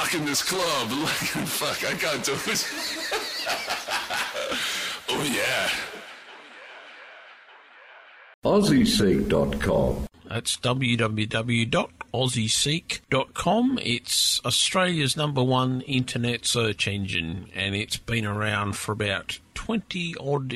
fuck in this club. Fuck, I can't do it. Oh, yeah. AussieSeek.com. That's www.aussieseek.com. It's Australia's #1 internet search engine, and it's been around for about 20-odd